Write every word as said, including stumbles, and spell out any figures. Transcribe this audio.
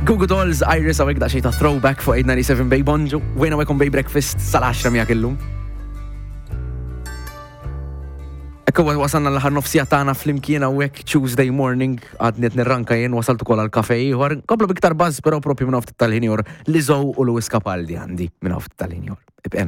Google Dolls, Iris, għawek da xejta throwback fuq eight ninety-seven Bay Bonġu. Wejna wekom Bay Breakfast sal-10 miegħek illum. Ekku wasanna l-ħar nofsija tagħna flimkien hawnhekk Tuesday morning għadniet nirranka jien wasaltu kol għal-kafej ieħor. Komplu biktar buzz però propju minn ftit tal-ħin ieħor li Zow u Lewis Capaldi għandi minn ftit tal-ħin ieħor.